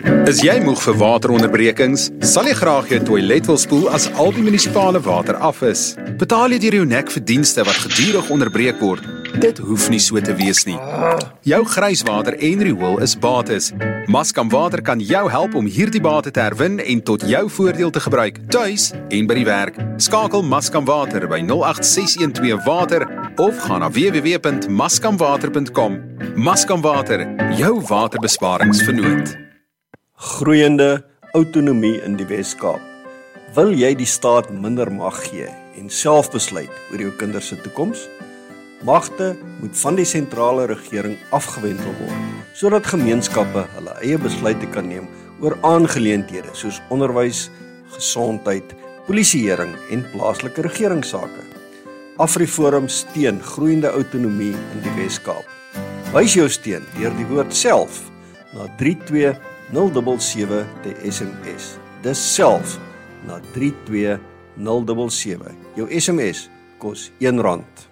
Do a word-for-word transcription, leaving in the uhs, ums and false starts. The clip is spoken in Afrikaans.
Is jy moeg vir wateronderbrekings? Sal jy graag jou toilet wil spoel as al die munisipale water af is? Betaal jy deur jou nek vir dienste wat gedurig onderbreek word? Dit hoef nie so te wees nie. Jou grijswater en riool is bates. Maskam Water kan jou help om hierdie bate te herwin en tot jou voordeel te gebruik, tuis en by die werk. Skakel Maskam Water by nul agt ses een twee water of gaan na w w w punt maskamwater punt com. Maskam Water, jou waterbesparingsvernoot. Groeiende autonomie in die Wes-Kaap. Wil jy die staat minder mag gee en self besluit oor jou kinders se toekoms? Magte moet van die sentrale regering afgewentel word, sodat gemeenskappe hulle eie besluite kan neem oor aangeleenthede soos onderwys, gesondheid, polisieering en plaaslike regeringsake. AfriForum steun groeiende autonomie in die Wes-Kaap. Wys jou steun deur die woord self na drie twee nul sewe sewe te S M S. Dis self na drie twee nul sewe sewe. Jou S M S kos een rand.